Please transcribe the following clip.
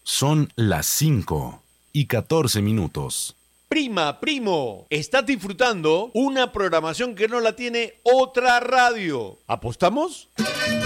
Son las 5:14. Prima, primo, estás disfrutando una programación que no la tiene otra radio. ¿Apostamos?